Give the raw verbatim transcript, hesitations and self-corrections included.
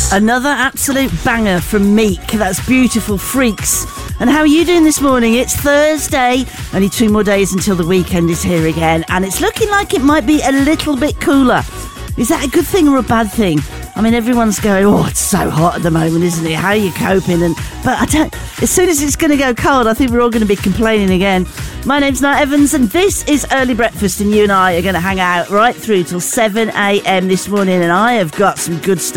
Another absolute banger from Meek. That's Beautiful Freaks. And how are you doing this morning? It's Thursday. Only two more days until the weekend is here again. And it's looking like it might be a little bit cooler. Is that a good thing or a bad thing? I mean, everyone's going, oh, it's so hot at the moment, isn't it? How are you coping? And But I don't. As soon as it's going to go cold, I think we're all going to be complaining again. My name's Night Evans, and this is Early Breakfast, and you and I are going to hang out right through till seven a.m. this morning, and I have got some good stuff.